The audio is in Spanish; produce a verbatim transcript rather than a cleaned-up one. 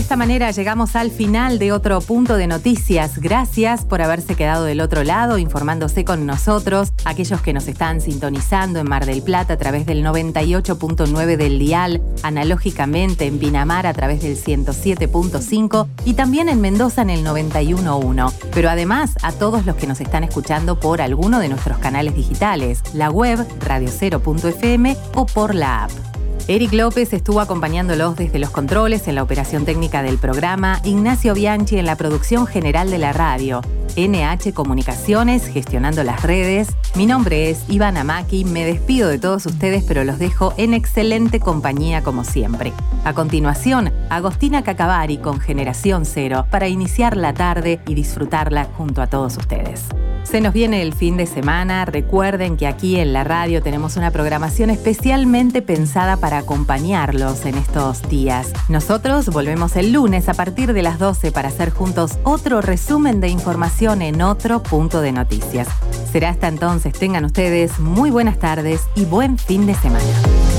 esta manera llegamos al final de otro punto de noticias. Gracias por haberse quedado del otro lado, informándose con nosotros. Aquellos que nos están sintonizando en Mar del Plata a través del noventa y ocho punto nueve del dial, analógicamente en Pinamar a través del ciento siete punto cinco y también en Mendoza en el noventa y uno punto uno. Pero además a todos los que nos están escuchando por alguno de nuestros canales digitales, la web radio cero punto efe eme o por la app. Eric López estuvo acompañándolos desde los controles en la operación técnica del programa, Ignacio Bianchi en la producción general de la radio, ene hache Comunicaciones gestionando las redes. Mi nombre es Ivana Maki, me despido de todos ustedes, pero los dejo en excelente compañía como siempre. A continuación, Agostina Cacavari con Generación Cero para iniciar la tarde y disfrutarla junto a todos ustedes. Se nos viene el fin de semana. Recuerden que aquí en la radio tenemos una programación especialmente pensada para acompañarlos en estos días. Nosotros volvemos el lunes a partir de las doce para hacer juntos otro resumen de información en otro punto de noticias. Será hasta entonces. Tengan ustedes muy buenas tardes y buen fin de semana.